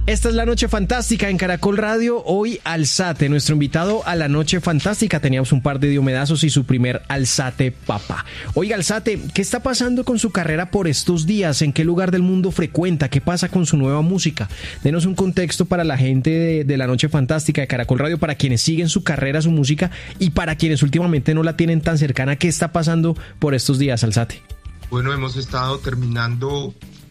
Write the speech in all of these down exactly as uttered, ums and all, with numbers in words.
Esta es La Noche Fantástica en Caracol Radio. Hoy Alzate, nuestro invitado a La Noche Fantástica. Teníamos un par de diomedazos y su primer Alzate Papa. Oiga, Alzate, ¿qué está pasando con su carrera por estos días? ¿En qué lugar del mundo frecuenta? ¿Qué pasa con su nueva música? Denos un contexto para la gente de, de La Noche Fantástica de Caracol Radio, para quienes siguen su carrera, su música, y para quienes últimamente no la tienen tan cercana. ¿Qué está pasando por estos días, Alzate? Bueno, hemos estado terminando...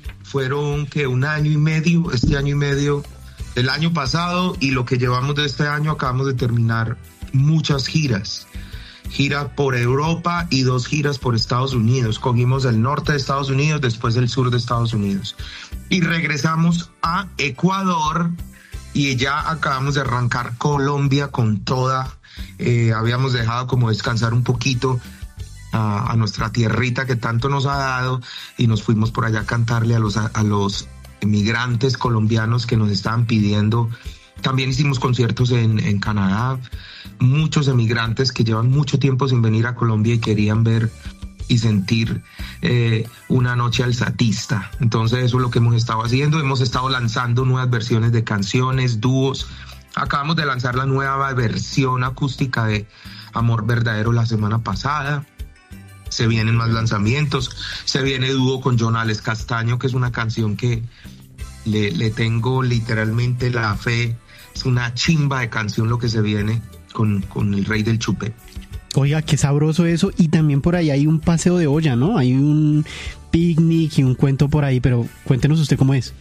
Fueron que un año y medio, este año y medio del año pasado, y lo que llevamos de este año acabamos de terminar muchas giras. Gira por Europa y dos giras por Estados Unidos. Cogimos el norte de Estados Unidos, después el sur de Estados Unidos. Y regresamos a Ecuador y ya acabamos de arrancar Colombia con toda. Eh, habíamos dejado como descansar un poquito A, a nuestra tierrita que tanto nos ha dado, y nos fuimos por allá a cantarle a los, a, a los emigrantes colombianos que nos estaban pidiendo. También hicimos conciertos en, en Canadá, muchos emigrantes que llevan mucho tiempo sin venir a Colombia y querían ver y sentir eh, una noche alzatista. Entonces eso es lo que hemos estado haciendo. Hemos estado lanzando nuevas versiones de canciones, dúos. Acabamos de lanzar la nueva versión acústica de Amor Verdadero la semana pasada. Se vienen más lanzamientos, se viene dúo con Jonales Castaño, que es una canción que le, le tengo literalmente la fe. Es una chimba de canción lo que se viene con, con el Rey del Chupé. Oiga, qué sabroso eso. Y también por ahí hay un paseo de olla, ¿no? Hay un picnic y un cuento por ahí, pero cuéntenos usted cómo es.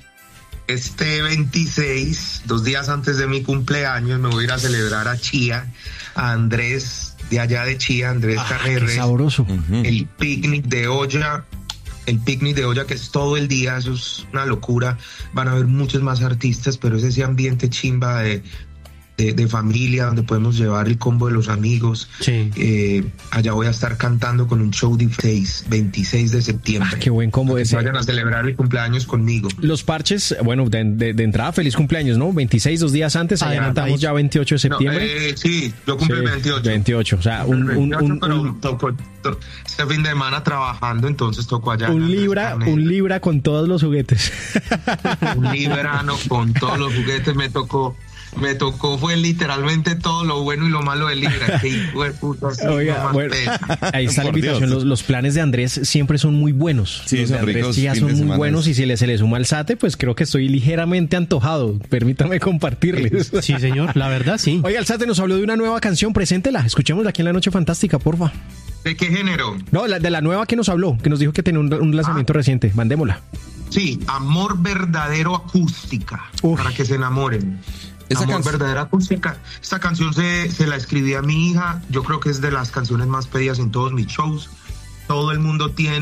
Este veintiséis, dos días antes de mi cumpleaños, me voy a ir a celebrar a Chía, a Andrés de allá de Chía, Andrés ah, Carreres. Qué sabroso. El picnic de olla, el picnic de olla que es todo el día, eso es una locura. Van a haber muchos más artistas, pero es ese ambiente chimba de, de, de familia, donde podemos llevar el combo de los amigos. Sí. Eh, allá voy a estar cantando con un show de veintiséis de septiembre. Ah, qué buen combo ese. Vayan a celebrar el cumpleaños conmigo. Los parches, bueno, de, de, de entrada, feliz cumpleaños, ¿no? veintiséis, dos días antes, ah, adelantamos ya veintiocho de septiembre. No, eh, sí, yo cumplí sí, el veintiocho. veintiocho, o sea, un... un, un, pero un tocó, to, este fin de semana trabajando, entonces tocó allá. Un libra, un libra con todos los juguetes. Un librano con todos los juguetes, me tocó... Me tocó, fue literalmente todo lo bueno y lo malo de Libra. Qué hijo de puta. Oiga, bueno, ahí está la invitación. Los, los planes de Andrés siempre son muy buenos. Sí, los de Andrés ya son muy buenos, y si le, se le suma Alzate, pues creo que estoy ligeramente antojado. Permítame compartirles. Sí, señor, la verdad, sí. Oiga, Alzate nos habló de una nueva canción, preséntela. Escuchémosla aquí en La Noche Fantástica, porfa. ¿De qué género? No, la, de la nueva que nos habló, que nos dijo que tenía un, un lanzamiento ah. reciente. Mandémosla. Sí, Amor Verdadero Acústica. Uf. Para que se enamoren. Esa Amor Verdadera Acústica. Esta canción se, se la escribí a mi hija. Yo creo que es de las canciones más pedidas en todos mis shows. Todo el mundo tiene